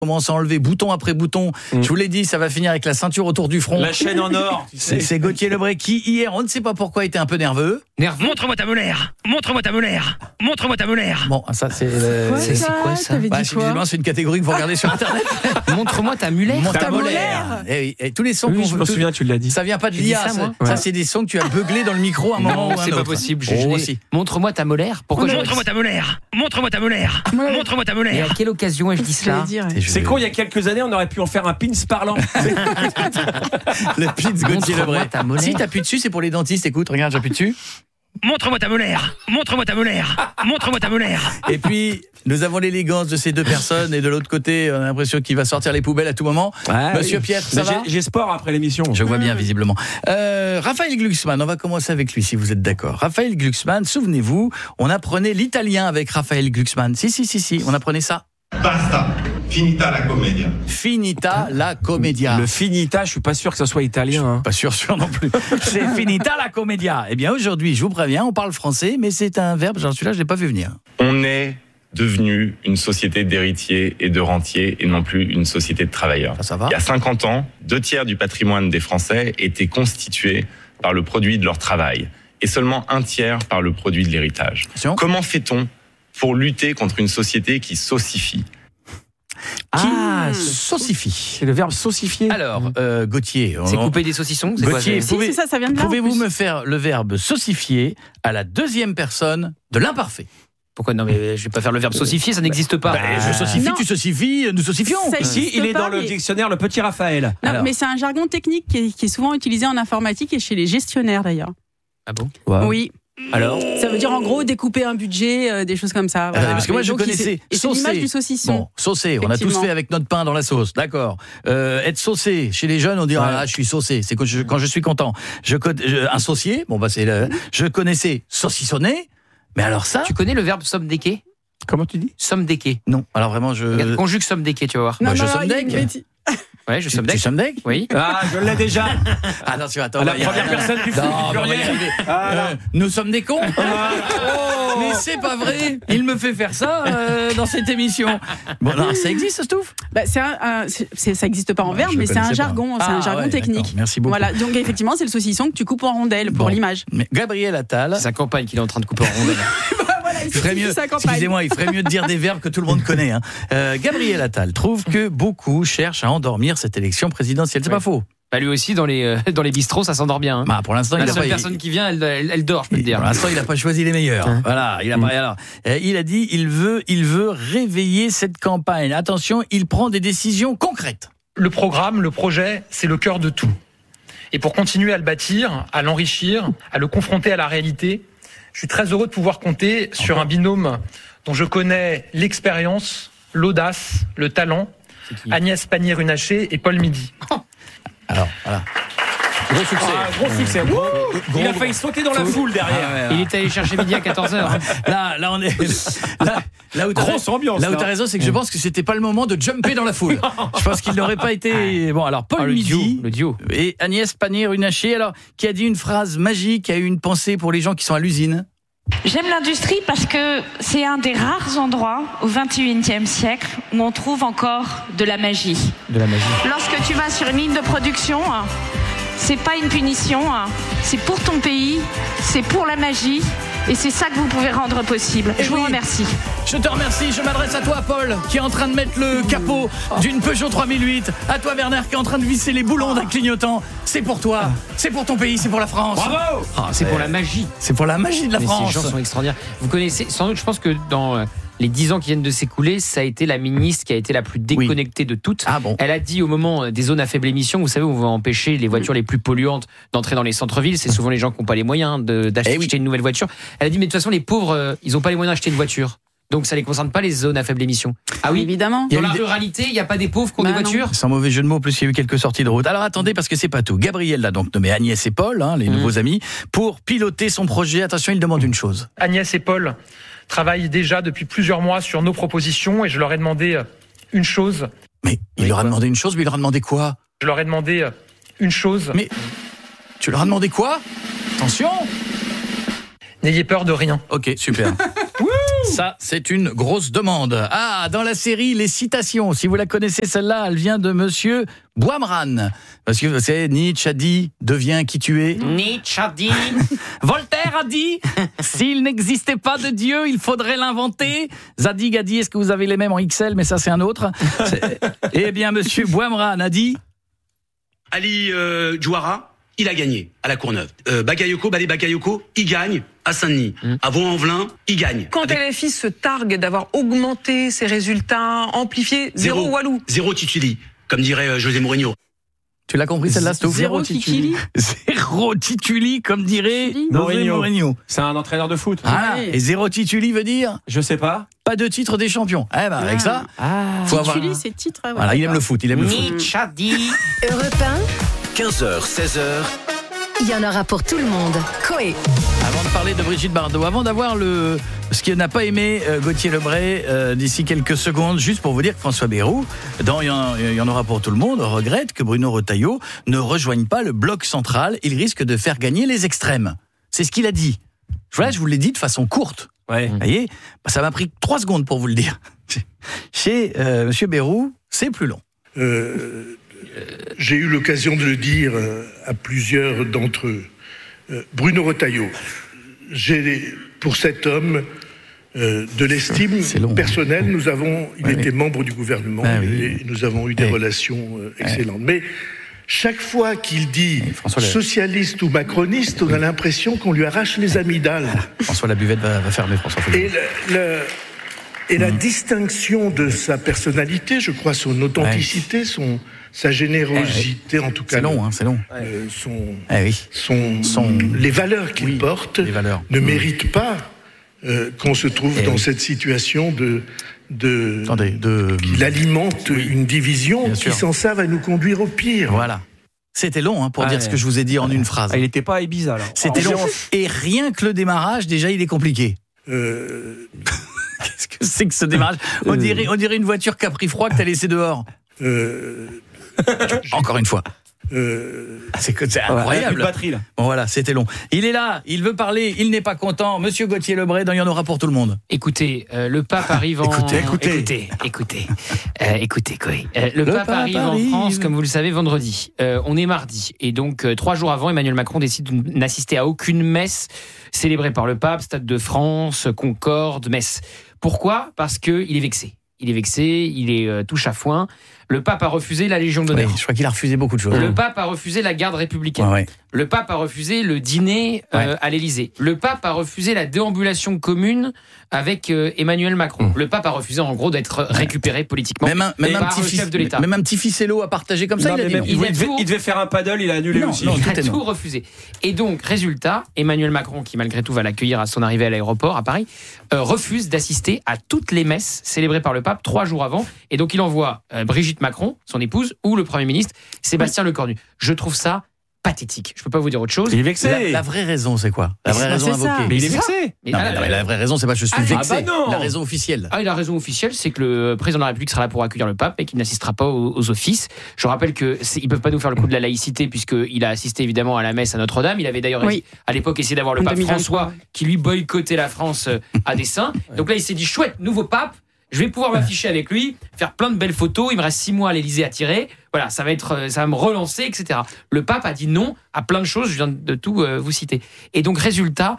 commence à enlever bouton après bouton. Je vous l'ai dit, ça va finir avec la ceinture autour du front. La chaîne en or. C'est Gauthier Lebray qui, hier, on ne sait pas pourquoi, était un peu nerveux. Montre-moi ta molaire. Montre-moi ta molaire. Montre-moi ta molaire. Bon, ça, c'est quoi ça? visiblement, c'est une catégorie que vous regardez sur Internet. Montre-moi ta molaire. Ta molaire. Et tous les sons Oui, je me souviens, tu l'as dit. Ça vient pas de J'ai dit l'IA. ça, moi. Ça, c'est des sons que tu as beuglés dans le micro à un moment ou à un autre. C'est pas possible. Aussi. Montre-moi ta molaire. Pourquoi Montre-moi ta molaire. Montre-moi ta molaire. Montre-moi ta Et molaire. à quelle occasion ai-je dit cela? C'est con, il y a quelques années, on aurait pu en faire un pins parlant. Le Pins Gauthier Lebray. ta molaire. Si t'appuies dessus, c'est pour les dentistes. Écoute, regarde, j'appuie dessus. Montre-moi ta molaire. Montre-moi ta molaire. Montre-moi ta molaire. Et puis, nous avons l'élégance de ces deux personnes. Et de l'autre côté, on a l'impression qu'il va sortir les poubelles à tout moment. Monsieur Pierre, ça va? J'ai sport après l'émission. Je vois bien, visiblement. Raphaël Glucksmann, on va commencer avec lui, si vous êtes d'accord. Raphaël Glucksmann, souvenez-vous, on apprenait l'italien avec Raphaël Glucksmann. Si, on apprenait ça. Basta, finita la commedia. Finita la commedia. Le finita, je suis pas sûr que ça soit italien. Hein. Pas sûr non plus. C'est finita la commedia. Eh bien, aujourd'hui, je vous préviens, on parle français, mais c'est un verbe, celui-là, je l'ai pas vu venir. On est devenu une société d'héritiers et de rentiers et non plus une société de travailleurs. Ça va. Il y a 50 ans, 2/3 du patrimoine des Français étaient constitués par le produit de leur travail et seulement 1/3 par le produit de l'héritage. Attention. Comment fait-on pour lutter contre une société qui saucifie? Saucifie. C'est le verbe saucifier. Alors, Gauthier. C'est couper des saucissons? C'est quoi, Gauthier, c'est- ça vient de là. pouvez-vous me faire le verbe saucifier à la deuxième personne de l'imparfait? Pourquoi non, mais je vais pas faire le verbe saucifier, ça n'existe pas. Je saucifie, non. tu saucifies, nous saucifions. Ça Ici, existe il est pas, dans le mais- dictionnaire, le petit Raphaël. Non, Alors. mais c'est un jargon technique qui est souvent utilisé en informatique et chez les gestionnaires d'ailleurs. Ah bon? Oui. Alors, Ça veut dire en gros découper un budget, des choses comme ça. Voilà. parce que moi Et je donc, connaissais et c'est l'image du saucisson. Bon, saucé, on a tous Effectivement. fait avec notre pain dans la sauce, d'accord. Être saucé, chez les jeunes on dit ah je suis saucé, c'est quand je suis content. Un saucier, bon bah je connaissais saucissonner, mais alors ça Tu connais le verbe somdequer? Comment tu dis? Somdequer. non. Alors vraiment Regarde, conjugue somdequer, tu vas voir. Moi, je il y a somdec. une bêtise. Ouais, je tu somdeck. somdec? Oui. Ah, je l'ai déjà. Attention, attends. La première personne du Non, on va y pluriel. arriver. Ah, Nous sommes des cons. Mais c'est pas vrai. Il me fait faire ça dans cette émission. Bon, non, ça existe, Stouff? Bah, ça n'existe pas en verbe, je mais c'est un connaissais pas. jargon, c'est un jargon ouais, technique. d'accord. Merci beaucoup. Voilà, donc effectivement, c'est le saucisson que tu coupes en rondelles pour Bon. l'image. Mais Gabriel Attal. C'est sa campagne qu'il est en train de couper en rondelles. Il ferait mieux, excusez-moi, il ferait mieux de dire des verbes que tout le monde connaît. Hein. Gabriel Attal trouve que beaucoup cherchent à endormir cette élection présidentielle. C'est pas faux. Bah, lui aussi, dans les bistrots, ça s'endort bien. Hein. Bah, pour l'instant, La il a seule pas. personne qui vient, elle dort, je peux te dire. Pour l'instant, il n'a pas choisi les meilleurs. Voilà, il a pas. Alors, il a dit, il veut réveiller cette campagne. Attention, il prend des décisions concrètes. Le programme, le projet, c'est le cœur de tout. Et pour continuer à le bâtir, à l'enrichir, à le confronter à la réalité, je suis très heureux de pouvoir compter sur un binôme dont je connais l'expérience, l'audace, le talent, Agnès Pannier-Runacher et Paul Midi. Alors, voilà. Gros succès. gros succès. Il a failli sauter dans la foule derrière. Il est allé chercher midi à 14h. Là, on est. Là où Grosse ambiance. Là où t'as raison, c'est que je pense que c'était pas le moment de jumper dans la foule. Je pense qu'il n'aurait pas été. Bon, alors Paul Midi, le duo. et Agnès Pannier-Runacher, alors qui a dit une phrase magique, qui a eu une pensée pour les gens qui sont à l'usine. J'aime l'industrie parce que c'est un des rares endroits au XXIe siècle où on trouve encore de la magie. De la magie. Lorsque tu vas sur une ligne de production, c'est pas une punition, c'est pour ton pays, c'est pour la magie. Et c'est ça que vous pouvez rendre possible. Je vous remercie. Je te remercie, je m'adresse à toi Paul, qui est en train de mettre le capot d'une Peugeot 3008. À toi Bernard, qui est en train de visser les boulons d'un clignotant. C'est pour toi, c'est pour ton pays, c'est pour la France. Bravo. C'est pour la magie. C'est pour la magie de la Mais France. ces gens sont extraordinaires. Vous connaissez, sans doute, je pense que dans les 10 ans qui viennent de s'écouler, ça a été la ministre qui a été la plus déconnectée de toutes. Ah bon. Elle a dit au moment des zones à faible émission, vous savez, où on va empêcher les voitures les plus polluantes d'entrer dans les centres-villes. C'est souvent les gens qui n'ont pas les moyens d'acheter une nouvelle voiture. Elle a dit, mais de toute façon, les pauvres, ils n'ont pas les moyens d'acheter une voiture. Donc ça ne les concerne pas, les zones à faible émission. Ah oui, évidemment. Dans la ruralité, il n'y a pas des pauvres qui ont des voitures. Sans mauvais jeu de mots, plus il y a eu quelques sorties de route. Alors attendez, parce que c'est pas tout. Gabriel l'a donc nommé Agnès et Paul, les nouveaux amis, pour piloter son projet. Attention, il demande une chose. Agnès et Paul travaillent déjà depuis plusieurs mois sur nos propositions et je leur ai demandé une chose. Mais il leur a demandé une chose, mais il leur a demandé quoi? Je leur ai demandé une chose. Mais tu leur as demandé quoi? Attention. N'ayez peur de rien. Ok, super. Ça, c'est une grosse demande. Ah, dans la série Les Citations, si vous la connaissez, celle-là, elle vient de monsieur Boimran. Parce que c'est Nietzsche a dit, deviens qui tu es. Nietzsche a dit. Voltaire a dit, s'il n'existait pas de Dieu, il faudrait l'inventer. Zadig a dit, est-ce que vous avez les mêmes en XL? Mais ça, c'est un autre. Eh bien, monsieur Boimran a dit... Ali Djouara, il a gagné à la Courneuve. Bakayoko, il gagne à Saint-Denis. À Vaux-en-Velin, il gagne. Quand LFI se targue d'avoir augmenté ses résultats, amplifié, zéro Walou. Zéro Tituli, comme dirait José Mourinho. Tu l'as compris celle-là, Stouff? Zéro Tituli. Zéro Tituli, comme dirait José Mourinho. C'est un entraîneur de foot. Ah, et zéro Tituli veut dire? Je sais pas. Pas de titre des champions. Eh ben, avec ça, faut avoir... Tituli, c'est titre. Ouais, Voilà, il aime le foot, il aime le foot. Nietzsche a dit. Europe 1, 15h, 16h. il y en aura pour tout le monde. Coé. Avant de parler de Brigitte Bardot, avant d'avoir ce qu'il n'a pas aimé Gauthier Lebray d'ici quelques secondes, juste pour vous dire que François Bayrou, dans il y en aura pour tout le monde, regrette que Bruno Retailleau ne rejoigne pas le bloc central. Il risque de faire gagner les extrêmes. C'est ce qu'il a dit. Voilà, je vous l'ai dit de façon courte. Ouais. Vous voyez, ça m'a pris 3 secondes pour vous le dire. Chez monsieur Bayrou, c'est plus long. J'ai eu l'occasion de le dire à plusieurs d'entre eux. Bruno Retailleau, j'ai pour cet homme de l'estime personnelle. Il était membre du gouvernement et nous avons eu des relations excellentes. Mais chaque fois qu'il dit socialiste ou macroniste, on a l'impression qu'on lui arrache les amygdales. François Labuvette va fermer François Fillon. Et la distinction de sa personnalité, je crois, son authenticité, sa générosité, en tout cas. C'est long, c'est long. Les valeurs qu'il porte ne méritent pas qu'on se trouve dans cette situation qu'il alimente une division qui, sans ça, va nous conduire au pire. Voilà. C'était long pour dire ce que je vous ai dit en une phrase. Il n'était pas à Ibiza, là. C'était long. Et rien que le démarrage, déjà, il est compliqué. Qu'est-ce que c'est que ce démarrage? On dirait une voiture qui a pris froid que t'as laissé dehors. Encore une fois. C'est incroyable. Plus de batterie, là. Bon, voilà, c'était long. Il est là, il veut parler, il n'est pas content. Monsieur Gauthier Lebray, il y en aura pour tout le monde. Écoutez, le pape arrive en... Écoutez, quoi. Le pape arrive en France, comme vous le savez, vendredi. On est mardi. Et donc, 3 jours avant, Emmanuel Macron décide de n'assister à aucune messe célébrée par le pape, Stade de France, Concorde, messe. Pourquoi ? Parce qu'il est vexé. Il est touche à foin. Le pape a refusé la Légion d'honneur. Oui, je crois qu'il a refusé beaucoup de choses. Le pape a refusé la garde républicaine. Ouais. Le pape a refusé le dîner à l'Élysée. Le pape a refusé la déambulation commune avec Emmanuel Macron. Le pape a refusé en gros d'être récupéré politiquement même un par le chef de l'État. Même un petit ficello à partager comme ça, il devait faire un paddle, il a annulé aussi. Il a tout refusé. Et donc, résultat, Emmanuel Macron, qui malgré tout va l'accueillir à son arrivée à l'aéroport à Paris, refuse d'assister à toutes les messes célébrées par le pape 3 jours avant. Et donc, il envoie Brigitte Macron, son épouse, ou le Premier ministre, Sébastien Lecornu. Je trouve ça pathétique. Je peux pas vous dire autre chose. Il est vexé. La vraie raison, c'est quoi? La vraie raison invoquée. Mais il est vexé. La vraie raison, c'est pas je suis vexé. La raison officielle. La raison officielle, c'est que le président de la République sera là pour accueillir le pape et qu'il n'assistera pas aux offices. Je rappelle qu'ils peuvent pas nous faire le coup de la laïcité puisqu'il a assisté évidemment à la messe à Notre-Dame. Il avait d'ailleurs à l'époque essayé d'avoir le pape 2023. François qui lui boycottait la France à dessein. Donc là, il s'est dit chouette, nouveau pape. Je vais pouvoir m'afficher avec lui, faire plein de belles photos. Il me reste 6 mois à l'Élysée à tirer. Voilà, ça va me relancer, etc. Le pape a dit non à plein de choses. Je viens de tout vous citer. Et donc, résultat,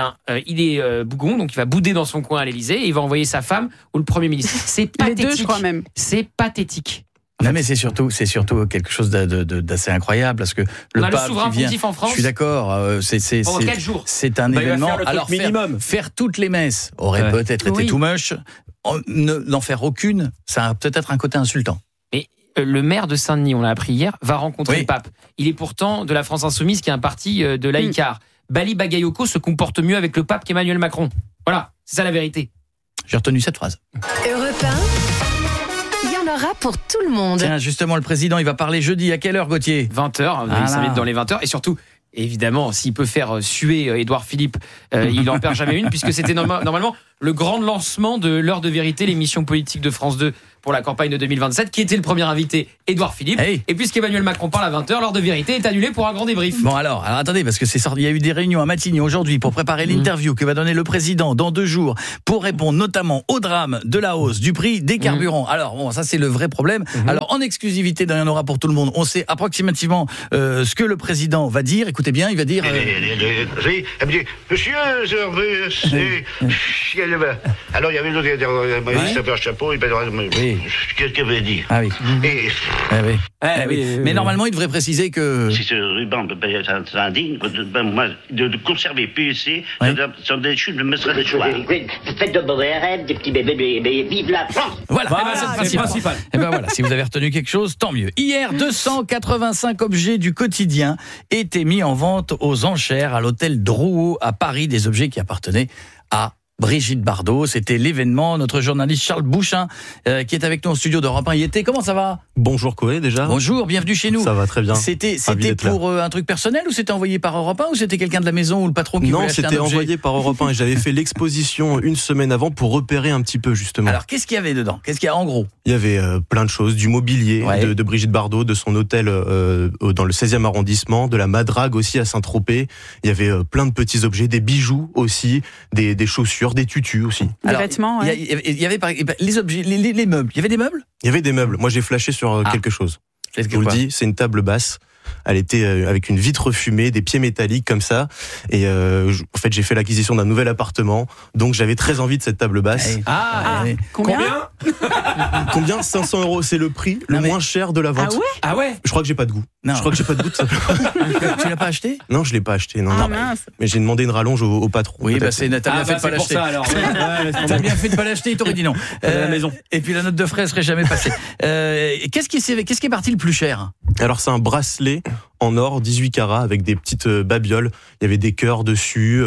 il est bougon, donc il va bouder dans son coin à l'Élysée et il va envoyer sa femme ou le Premier ministre. C'est pathétique. Les deux, je crois même. C'est pathétique. Non mais c'est surtout quelque chose d'assez incroyable parce que le pape souverain qui vient, pontife en France. je suis d'accord, pendant 4 jours. C'est un événement. Alors faire toutes les messes aurait peut-être été too much. N'en faire aucune, ça a peut-être un côté insultant. Et le maire de Saint-Denis, on l'a appris hier, va rencontrer le pape. Il est pourtant de la France Insoumise, qui est un parti de laïcard. Bali Bagayoko se comporte mieux avec le pape qu'Emmanuel Macron. Voilà, c'est ça la vérité. J'ai retenu cette phrase. Europe 1, il y en aura pour tout le monde. Tiens, justement, le président, il va parler jeudi. À quelle heure, Gauthier? 20h, il s'invite dans les 20h. Et surtout, évidemment, s'il peut faire suer Édouard Philippe, il n'en perd jamais une, puisque c'était normalement le grand lancement de l'heure de vérité, l'émission politique de France 2 pour la campagne de 2027, qui était le premier invité, Édouard Philippe. Hey. Et puisqu'Emmanuel Macron parle à 20h, l'heure de vérité est annulée pour un grand débrief. Bon alors attendez, parce que il y a eu des réunions à Matignon aujourd'hui pour préparer l'interview que va donner le président dans 2 jours pour répondre notamment au drame de la hausse du prix des carburants. Alors bon, ça c'est le vrai problème. Alors en exclusivité, il y en aura pour tout le monde. On sait approximativement ce que le président va dire. Écoutez bien, il va dire... Monsieur, alors il y avait l'autre qui s'appelle un chapeau, qu'est-ce qu'il veut dire? Ah oui. Mais normalement, il devrait préciser que... Si ce ruban c'est indigne, moi, de conserver PEC, sont des chutes de me serait des choix. Faites de mauvais rêves, des petits bébés, mais vive la France! Voilà, c'est le principal. Et ben voilà, si vous avez retenu quelque chose, tant mieux. Hier, 285 objets du quotidien étaient mis en vente aux enchères à l'hôtel Drouot à Paris, des objets qui appartenaient à Brigitte Bardot. C'était l'événement. Notre journaliste Charles Bouchin, qui est avec nous au studio d'Europe 1, y était. Comment ça va? Bonjour Koé déjà. Bonjour, bienvenue chez nous. Ça va très bien. C'était pour un truc personnel ou c'était envoyé par Europe 1 ou c'était quelqu'un de la maison ou le patron qui voulait acheter un objet? Non, c'était envoyé par Europe 1 et j'avais fait l'exposition une semaine avant pour repérer un petit peu justement. Alors qu'est-ce qu'il y avait dedans? Qu'est-ce qu'il y a en gros? Il y avait plein de choses, du mobilier de Brigitte Bardot, de son hôtel dans le 16e arrondissement, de la Madrague aussi à Saint-Tropez. Il y avait plein de petits objets, des bijoux aussi, des chaussures, des tutus aussi. Des vêtements, il y avait les objets, les meubles. Il y avait des meubles? Il y avait des meubles. Moi, j'ai flashé sur quelque chose. Je vous le dis, c'est une table basse. Elle était avec une vitre fumée, des pieds métalliques comme ça. Et en fait, j'ai fait l'acquisition d'un nouvel appartement. Donc, j'avais très envie de cette table basse. Combien? Combien? 500 €. C'est le prix le moins cher de la vente. Ah ouais? Je crois que j'ai pas de goût. Non. Je crois que j'ai pas de goût de ça. Tu l'as pas acheté? Non, je l'ai pas acheté. Non, mince. Mais j'ai demandé une rallonge au patron. Oui, t'as bien fait de pas l'acheter. T'as bien fait de pas l'acheter, il t'aurait dit non. La maison. Et puis la note de frais serait jamais passée. Qu'est-ce qui est parti le plus cher? Alors c'est un bracelet en or 18 carats avec des petites babioles. Il y avait des cœurs dessus.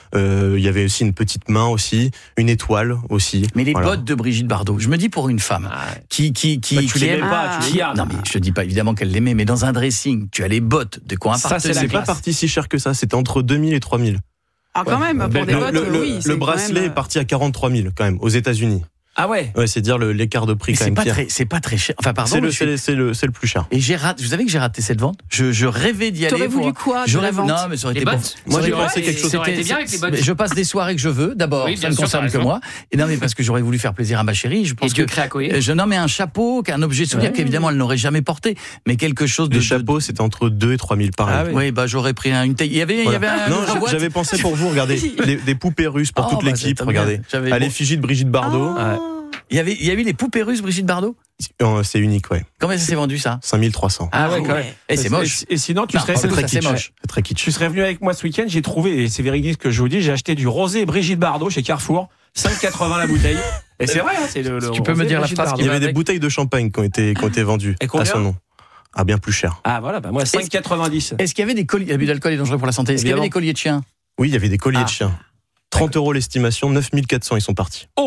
Il y avait aussi une petite main aussi, une étoile aussi. Mais les bottes de Brigitte Bardot, je me dis pour une femme qui tu l'aimais pas, tu les gardes. Non mais je te dis pas évidemment qu'elle l'aimait, mais dans un dressing, tu as les bottes de quoi appartenait. Ça c'est pas parti si cher que ça. C'était entre 2000 et 3000. Ah quand même, pour des bottes, oui. Le bracelet est parti à 43 000 quand même aux États-Unis. Ah ouais. Ouais, c'est dire l'écart de prix quand même. C'est pas très cher. Enfin pardon. C'est le plus cher. Et vous savez que j'ai raté cette vente. Je rêvais d'y aller. T'aurais voulu quoi de la vente? Non, mais ça aurait été bon. Moi j'ai pensé quelque chose. Ça aurait été bien avec les bottes. Je passe des soirées que je veux. D'abord, ça ne concerne que moi. Et non, mais parce que j'aurais voulu faire plaisir à ma chérie. Je pense que non, mais un chapeau, qu'un objet souvenir qu'évidemment elle n'aurait jamais porté, mais quelque chose de. Les chapeaux, c'était entre 2 et 3 000 par an. Oui, bah j'aurais pris une taille. Il y avait un. Non, j'avais pensé pour vous. Regardez, des poupées russes pour toute l'équipe. Regardez, à l'effigie de Brigitte Bardot. Il y a eu les poupées russes Brigitte Bardot? C'est unique, ouais. Combien ça s'est vendu ça? 5300. Ah ouais, quand même. Et c'est moche. Et sinon, tu serais c'est très kitsch. Tu serais venu avec moi ce week-end, j'ai trouvé, et c'est véridique ce que je vous dis, j'ai acheté du rosé Brigitte Bardot chez Carrefour, 5,80 la bouteille. Et c'est vrai, c'est le tu peux me dire la phrase? Il y avait des bouteilles de champagne qui ont été vendues à son nom. Ah, bien plus cher. Ah voilà, moi 5,90. Est-ce qu'il y avait des colliers? L'abus d'alcool est dangereux pour la santé. Est-ce qu'il y avait des colliers de chiens? Oui, il y avait des colliers de chiens. 30 € l'estimation, 9400 ils sont partis. Oh,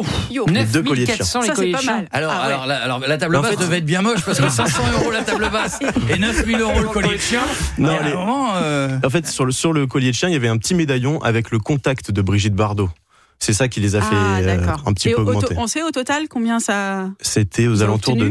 9400 les colliers de chiens. Alors la table basse devait être bien moche parce que 500 € la table basse et 9000 € le collier de chien. Non, en fait sur le collier de chien, il y avait un petit médaillon avec le contact de Brigitte Bardot. C'est ça qui les a fait un petit peu augmenter. On sait au total combien ça... C'était aux alentours de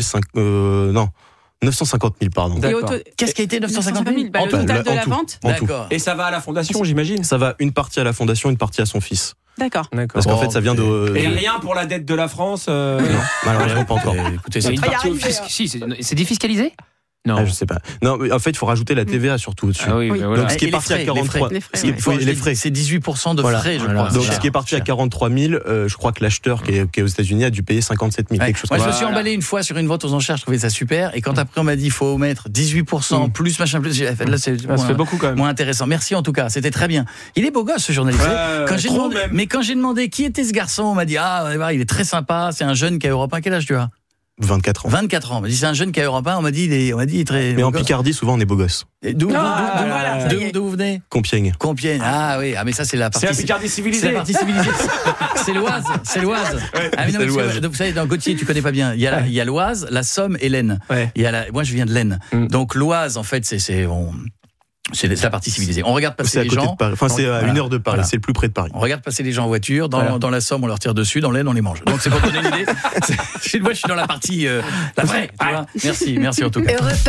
950 000, pardon. Qu'est-ce qui a été 950 000? Le total de la vente. D'accord. Et ça va à la fondation, j'imagine? Ça va une partie à la fondation, une partie à son fils. D'accord. Parce qu'en fait, ça vient de... Et rien pour la dette de la France Non, malheureusement pas encore. Écoutez, c'est défiscalisé? Non, je sais pas. Non, mais en fait, il faut rajouter la TVA surtout au-dessus. Ah oui, voilà. Donc ce qui est parti à 43 les frais, c'est 18% de frais, je crois. Donc ce qui est parti à 43 000, je crois que l'acheteur qui est aux États-Unis a dû payer 57 000, quelque chose comme ça. Moi, je me suis emballé une fois sur une vente aux enchères, je trouvais ça super. Et quand après on m'a dit il faut mettre 18% plus machin plus, j'ai fait là c'est ça fait beaucoup quand même. Moins intéressant. Merci en tout cas, c'était très bien. Il est beau gosse ce journaliste. Quand j'ai demandé qui était ce garçon, on m'a dit il est très sympa, c'est un jeune qui a Europe 1. Quel âge tu as? 24 ans. 24 ans. On m'a dit c'est un jeune qui a Europe 1, on m'a dit il est très. Mais en Picardie, souvent on est beau gosse. D'où vous venez? Compiègne. Ah oui, mais ça c'est la partie. C'est la Picardie civilisée. C'est la partie civilisée. C'est l'Oise. Vous savez, dans Gauthier, tu connais pas bien. Il y a l'Oise, la Somme et l'Aisne. Moi, je viens de l'Aisne. Donc l'Oise, en fait, C'est la partie civilisée. On regarde passer les gens. Enfin, c'est à 1 heure de Paris. C'est le plus près de Paris. On regarde passer les gens en voiture. Dans la Somme, on leur tire dessus. Dans l'Aisne, on les mange. Donc c'est pour donner une idée. Moi, je suis dans la partie la vraie. Tu vois. Merci en tout cas. Europe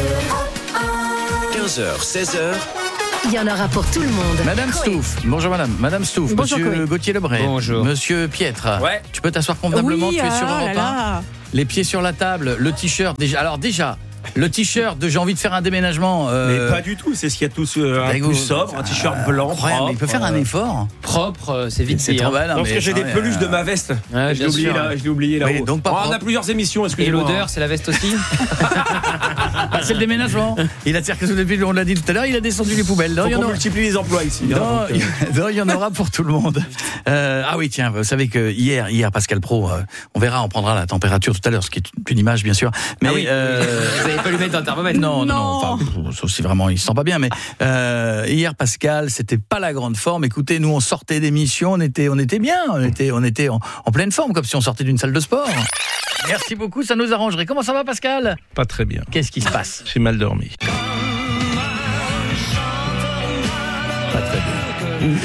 1. 15h, 16h. Il y en aura pour tout le monde. Madame Stouff. Bonjour madame. Madame Stouff. Bonjour, Monsieur Gauthier Lebray. Bonjour. Monsieur Pietre. Ouais. Tu peux t'asseoir convenablement. Oui, tu es sur Europe 1. là. Les pieds sur la table. Le t-shirt. Déjà. Le t-shirt de j'ai envie de faire un déménagement. Mais pas du tout, c'est ce qu'il y a de tous un peu sobre, un t-shirt blanc. Incroyable, propre, il peut faire un effort. Propre, c'est vite C'est dit. trop mal. Parce que j'ai des peluches de ma veste. Ouais, je l'ai oublié là-haut. Oui, donc pas on propre. a plusieurs émissions, Et excusez-moi. l'odeur, c'est la veste aussi. C'est le déménagement. Il a circulé depuis, on l'a dit tout à l'heure, il a descendu les poubelles. Faut qu'on multiplie les emplois ici. Il y en aura pour tout le monde. Ah oui, tiens, vous savez que hier Pascal Praud, on verra, on prendra la température tout à l'heure, ce qui est une image bien sûr. Mais Vous n'avez pas lui mettre un thermomètre. Non. Enfin, sauf si vraiment il se sent pas bien. Mais hier Pascal, c'était pas la grande forme. Écoutez, nous on sortait d'émission, on était bien, on était en pleine forme, comme si on sortait d'une salle de sport. Merci beaucoup, ça nous arrangerait. Comment ça va Pascal ? Pas très bien. Qu'est-ce qui se passe ? J'ai mal dormi. Pas très bien.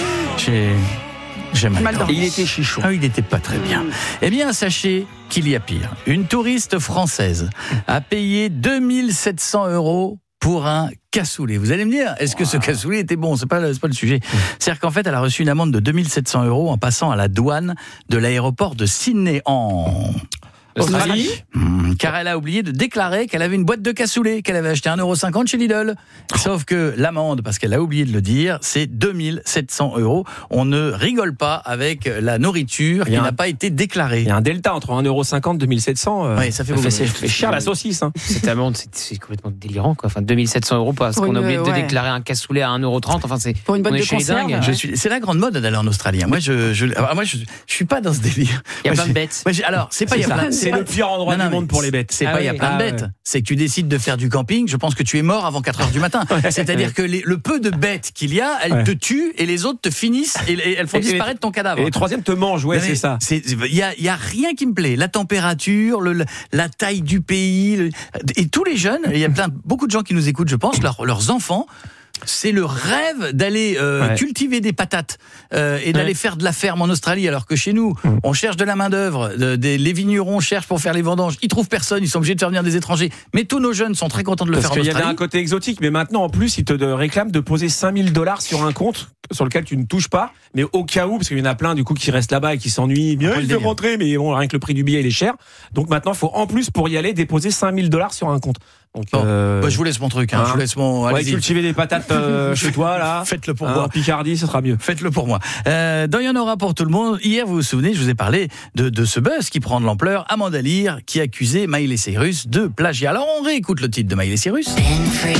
J'ai mal dormi. Il était chichon. Il n'était pas très bien. Eh bien, sachez qu'il y a pire. Une touriste française a payé 2700 € pour un cassoulet. Vous allez me dire, est-ce que ce cassoulet était bon ? C'est pas le sujet. C'est-à-dire qu'en fait, elle a reçu une amende de 2700 € en passant à la douane de l'aéroport de Sydney en Australie. Car elle a oublié de déclarer qu'elle avait une boîte de cassoulet, qu'elle avait acheté 1,50 € chez Lidl. Sauf que l'amende, parce qu'elle a oublié de le dire, c'est 2700 €. On ne rigole pas avec la nourriture qui n'a pas été déclarée. Il y a un delta entre 1,50 € et 2700 €. Oui, ça fait cher la saucisse. Hein. Cette amende, c'est complètement délirant, quoi. Enfin, 2700 € parce qu'on a oublié de déclarer un cassoulet à 1,30 €. Enfin, c'est pour une boîte de conserve. C'est la grande mode d'aller en Australie. Moi, je suis pas dans ce délire. Il y a plein de bêtes. Alors, c'est pas. C'est le pire endroit du monde pour les bêtes. C'est pas, il y a plein de bêtes. C'est que tu décides de faire du camping, je pense que tu es mort avant 4h du matin. C'est-à-dire que le peu de bêtes qu'il y a, elles te tuent et les autres te finissent et elles font disparaître ton cadavre. Et les troisièmes te mangent, c'est ça. Il y a rien qui me plaît. La température, la taille du pays, et tous les jeunes, il y a beaucoup de gens qui nous écoutent, je pense, leurs enfants. C'est le rêve d'aller cultiver des patates et d'aller faire de la ferme en Australie, alors que chez nous, on cherche de la main-d'œuvre, les vignerons cherchent pour faire les vendanges, ils trouvent personne, ils sont obligés de faire venir des étrangers. Mais tous nos jeunes sont très contents de le faire en Australie. Parce qu'il y avait un côté exotique, mais maintenant en plus, ils te réclament de poser 5000 $ sur un compte sur lequel tu ne touches pas, mais au cas où, parce qu'il y en a plein du coup qui restent là-bas et qui s'ennuient, bien ils veulent rentrer, mais bon, rien que le prix du billet il est cher. Donc maintenant, il faut en plus pour y aller déposer 5000 $ sur un compte. Donc, je vous laisse mon truc. Je vous laisse mon. Cultiver des patates chez toi là. Faites-le pour moi. En Picardie, ce sera mieux. Faites-le pour moi. Dans Il y en aura pour tout le monde. Hier, vous vous souvenez, je vous ai parlé de ce buzz qui prend de l'ampleur. Amanda Lear qui accusait Miley Cyrus de plagiat. Alors on réécoute le titre de Miley Cyrus. Been free